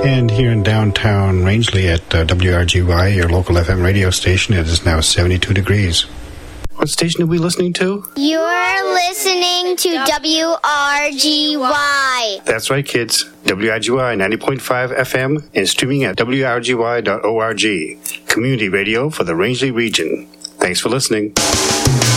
And here in downtown Rangeley at WRGY, your local FM radio station, it is now 72 degrees. What station are we listening to? You're listening to WRGY. That's right, kids. WRGY 90.5 FM and streaming at wrgy.org. Community radio for the Rangeley region. Thanks for listening.